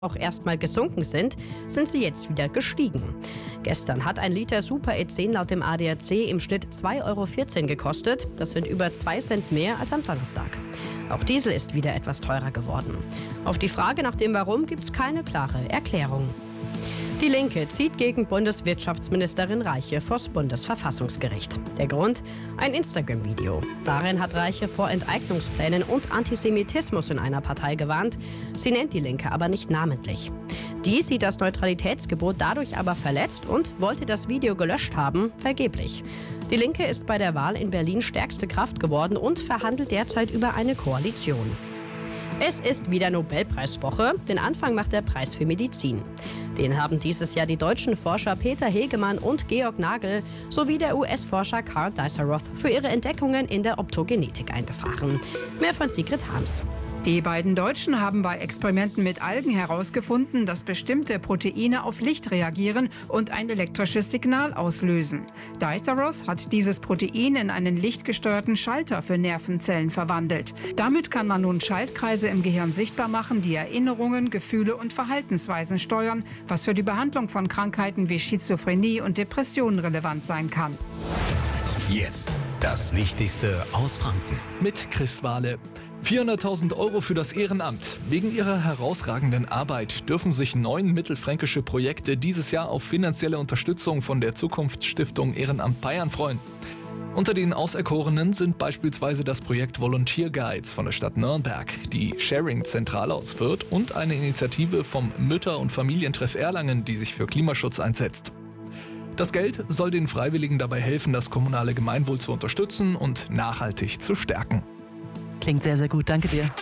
auch erstmal gesunken sind sie jetzt wieder gestiegen. Gestern hat ein Liter Super E10 laut dem ADAC im Schnitt 2,14 € gekostet. Das sind über 2 Cent mehr als am Donnerstag. Auch Diesel ist wieder etwas teurer geworden. Auf die Frage nach dem Warum gibt es keine klare Erklärung. Die Linke zieht gegen Bundeswirtschaftsministerin Reiche vors Bundesverfassungsgericht. Der Grund? Ein Instagram-Video. Darin hat Reiche vor Enteignungsplänen und Antisemitismus in einer Partei gewarnt. Sie nennt die Linke aber nicht namentlich. Die sieht das Neutralitätsgebot dadurch aber verletzt und wollte das Video gelöscht haben, vergeblich. Die Linke ist bei der Wahl in Berlin stärkste Kraft geworden und verhandelt derzeit über eine Koalition. Es ist wieder Nobelpreiswoche. Den Anfang macht der Preis für Medizin. Den haben dieses Jahr die deutschen Forscher Peter Hegemann und Georg Nagel sowie der US-Forscher Carl Diceroth für ihre Entdeckungen in der Optogenetik eingefahren. Mehr von Sigrid Harms. Die beiden Deutschen haben bei Experimenten mit Algen herausgefunden, dass bestimmte Proteine auf Licht reagieren und ein elektrisches Signal auslösen. Diceroth hat dieses Protein in einen lichtgesteuerten Schalter für Nervenzellen verwandelt. Damit kann man nun Schaltkreise im Gehirn sichtbar machen, die Erinnerungen, Gefühle und Verhaltensweisen steuern, was für die Behandlung von Krankheiten wie Schizophrenie und Depressionen relevant sein kann. Jetzt das Wichtigste aus Franken mit Chris Wahle. 400.000 € für das Ehrenamt. Wegen ihrer herausragenden Arbeit dürfen sich 9 mittelfränkische Projekte dieses Jahr auf finanzielle Unterstützung von der Zukunftsstiftung Ehrenamt Bayern freuen. Unter den Auserkorenen sind beispielsweise das Projekt Volunteer Guides von der Stadt Nürnberg, die Sharing-Zentrale aus Fürth und eine Initiative vom Mütter- und Familientreff Erlangen, die sich für Klimaschutz einsetzt. Das Geld soll den Freiwilligen dabei helfen, das kommunale Gemeinwohl zu unterstützen und nachhaltig zu stärken. Klingt sehr, sehr gut. Danke dir.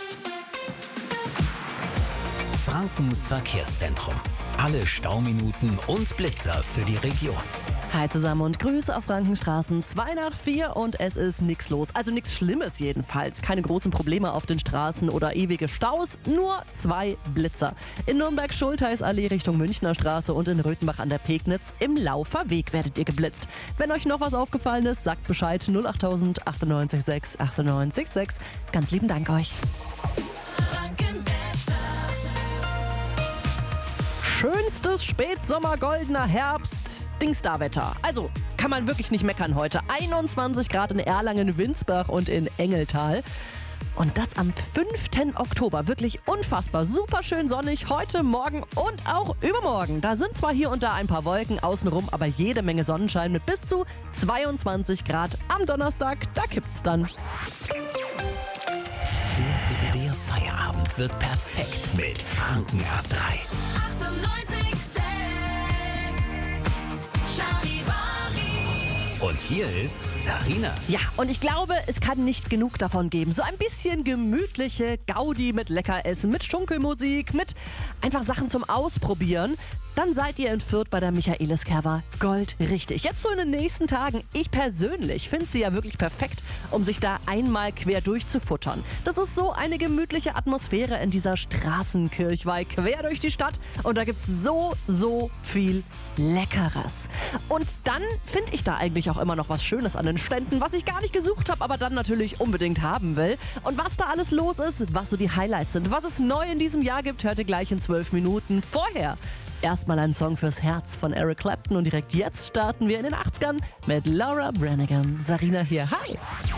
Frankens Verkehrszentrum. Alle Stauminuten und Blitzer für die Region. Hi zusammen und Grüße auf Frankenstraßen 2 nach 4 und es ist nichts los. Also nichts Schlimmes jedenfalls. Keine großen Probleme auf den Straßen oder ewige Staus, nur 2 Blitzer. In Nürnberg-Schultheißallee Richtung Münchner Straße und in Röthenbach an der Pegnitz im Lauferweg werdet ihr geblitzt. Wenn euch noch was aufgefallen ist, sagt Bescheid 08000 98 6 98 6. Ganz lieben Dank euch. Schönstes Spätsommer, goldener Herbst. Dingsda-Wetter. Also kann man wirklich nicht meckern heute. 21 Grad in Erlangen, Winsbach und in Engeltal. Und das am 5. Oktober. Wirklich unfassbar. Super schön sonnig heute, morgen und auch übermorgen. Da sind zwar hier und da ein paar Wolken außenrum, aber jede Menge Sonnenschein mit bis zu 22 Grad. Am Donnerstag, da kippt's dann. Der Feierabend wird perfekt mit Franken ab 3. Und hier ist Sarina. Ja, und ich glaube, es kann nicht genug davon geben. So ein bisschen gemütliche Gaudi mit Leckeressen, mit Schunkelmusik, mit einfach Sachen zum Ausprobieren. Dann seid ihr in Fürth bei der Michaelis-Kerber goldrichtig. Jetzt so in den nächsten Tagen. Ich persönlich finde sie ja wirklich perfekt, um sich da einmal quer durchzufuttern. Das ist so eine gemütliche Atmosphäre in dieser Straßenkirchweih quer durch die Stadt. Und da gibt's so viel Leckeres. Und dann finde ich da eigentlich auch immer noch was Schönes an den Ständen, was ich gar nicht gesucht habe, aber dann natürlich unbedingt haben will. Und was da alles los ist, was so die Highlights sind, was es neu in diesem Jahr gibt, hört ihr gleich in 12 Minuten. Vorher erstmal ein Song fürs Herz von Eric Clapton und direkt jetzt starten wir in den 80ern mit Laura Branigan. Sarina hier, hi!